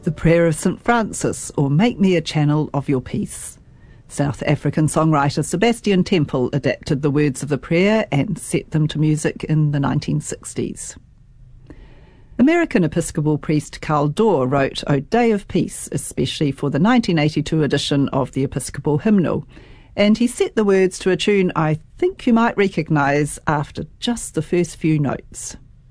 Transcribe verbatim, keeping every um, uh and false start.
The Prayer of Saint Francis, or Make Me a Channel of Your Peace. South African songwriter Sebastian Temple adapted the words of the prayer and set them to music in the nineteen sixties. American Episcopal priest Carl Dorr wrote O Day of Peace, especially for the nineteen eighty-two edition of the Episcopal Hymnal, and he set the words to a tune I think you might recognise after just the first few notes.